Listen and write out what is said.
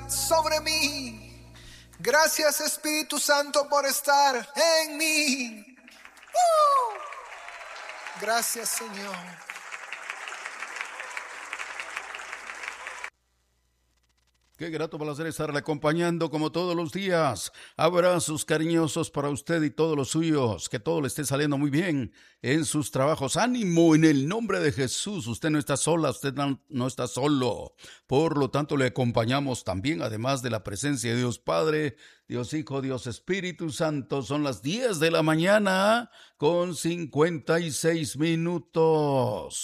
sobre mí. Gracias, Espíritu Santo, por estar en mí. Gracias, Señor. Qué grato placer estarle acompañando como todos los días. Abrazos cariñosos para usted y todos los suyos. Que todo le esté saliendo muy bien en sus trabajos. Ánimo en el nombre de Jesús. Usted no está sola, usted no está solo. Por lo tanto, le acompañamos también, además de la presencia de Dios Padre, Dios Hijo, Dios Espíritu Santo. Son las 10 de la mañana con 56 minutos.